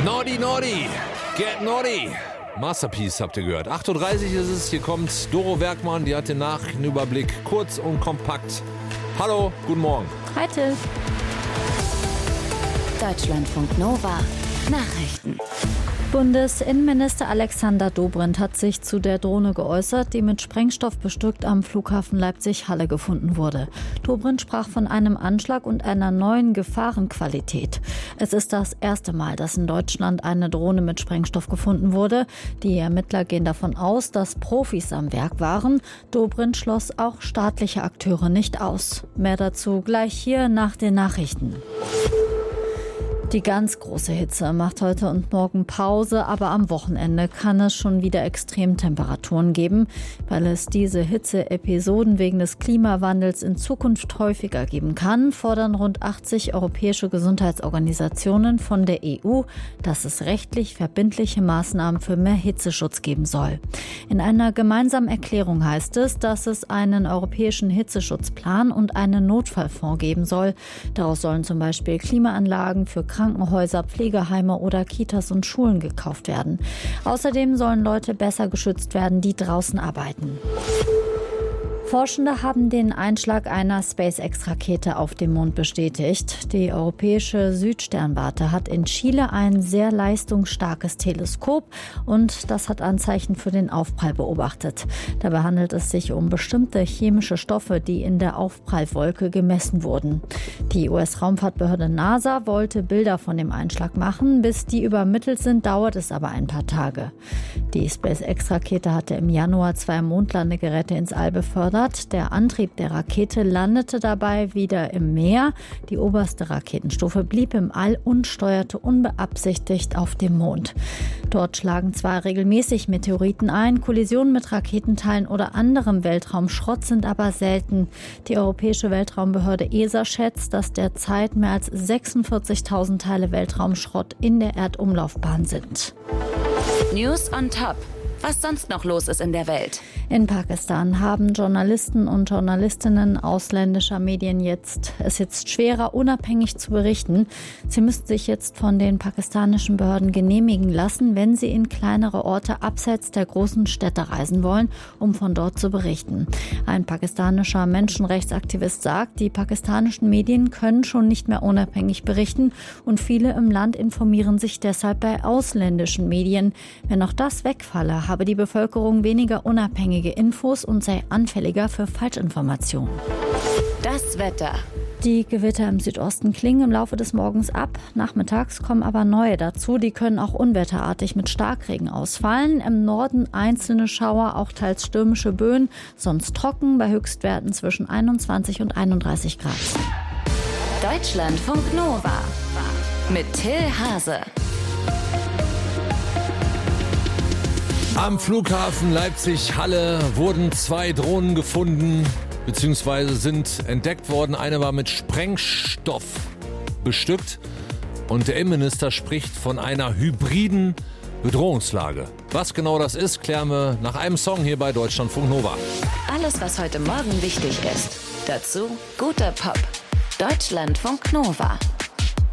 Naughty, naughty, get naughty. Masterpiece habt ihr gehört. 8.30 Uhr ist es, hier kommt Doro Werkmann, die hat den Nachrichtenüberblick kurz und kompakt. Hallo, guten Morgen. Hi Till. Deutschlandfunk Nova Nachrichten. Bundesinnenminister Alexander Dobrindt hat sich zu der Drohne geäußert, die mit Sprengstoff bestückt am Flughafen Leipzig-Halle gefunden wurde. Dobrindt sprach von einem Anschlag und einer neuen Gefahrenqualität. Es ist das erste Mal, dass in Deutschland eine Drohne mit Sprengstoff gefunden wurde. Die Ermittler gehen davon aus, dass Profis am Werk waren. Dobrindt schloss auch staatliche Akteure nicht aus. Mehr dazu gleich hier nach den Nachrichten. Die ganz große Hitze macht heute und morgen Pause, aber am Wochenende kann es schon wieder Extremtemperaturen geben. Weil es diese Hitze-Episoden wegen des Klimawandels in Zukunft häufiger geben kann, fordern rund 80 europäische Gesundheitsorganisationen von der EU, dass es rechtlich verbindliche Maßnahmen für mehr Hitzeschutz geben soll. In einer gemeinsamen Erklärung heißt es, dass es einen europäischen Hitzeschutzplan und einen Notfallfonds geben soll. Daraus sollen zum Beispiel Klimaanlagen für Krankenhäuser, Pflegeheime oder Kitas und Schulen gekauft werden. Außerdem sollen Leute besser geschützt werden, die draußen arbeiten. Forschende haben den Einschlag einer SpaceX-Rakete auf dem Mond bestätigt. Die europäische Südsternwarte hat in Chile ein sehr leistungsstarkes Teleskop und das hat Anzeichen für den Aufprall beobachtet. Dabei handelt es sich um bestimmte chemische Stoffe, die in der Aufprallwolke gemessen wurden. Die US-Raumfahrtbehörde NASA wollte Bilder von dem Einschlag machen. Bis die übermittelt sind, dauert es aber ein paar Tage. Die SpaceX-Rakete hatte im Januar 2 Mondlandegeräte ins All befördert. Der Antrieb der Rakete landete dabei wieder im Meer. Die oberste Raketenstufe blieb im All und steuerte unbeabsichtigt auf dem Mond. Dort schlagen zwar regelmäßig Meteoriten ein, Kollisionen mit Raketenteilen oder anderem Weltraumschrott sind aber selten. Die Europäische Weltraumbehörde ESA schätzt, dass derzeit mehr als 46.000 Teile Weltraumschrott in der Erdumlaufbahn sind. News on Top. Was sonst noch los ist in der Welt. In Pakistan haben Journalisten und Journalistinnen ausländischer Medien es jetzt schwerer, unabhängig zu berichten. Sie müssen sich jetzt von den pakistanischen Behörden genehmigen lassen, wenn sie in kleinere Orte abseits der großen Städte reisen wollen, um von dort zu berichten. Ein pakistanischer Menschenrechtsaktivist sagt, die pakistanischen Medien können schon nicht mehr unabhängig berichten und viele im Land informieren sich deshalb bei ausländischen Medien. Wenn auch das wegfalle, habe die Bevölkerung weniger unabhängige Infos und sei anfälliger für Falschinformationen. Das Wetter. Die Gewitter im Südosten klingen im Laufe des Morgens ab. Nachmittags kommen aber neue dazu. Die können auch unwetterartig mit Starkregen ausfallen. Im Norden einzelne Schauer, auch teils stürmische Böen. Sonst trocken bei Höchstwerten zwischen 21 und 31 Grad. Deutschlandfunk Nova mit Till Hase. Am Flughafen Leipzig-Halle wurden 2 Drohnen gefunden bzw. sind entdeckt worden. Eine war mit Sprengstoff bestückt und der Innenminister spricht von einer hybriden Bedrohungslage. Was genau das ist, klären wir nach einem Song hier bei Deutschlandfunk Nova. Alles, was heute Morgen wichtig ist. Dazu guter Pop. Deutschlandfunk Nova.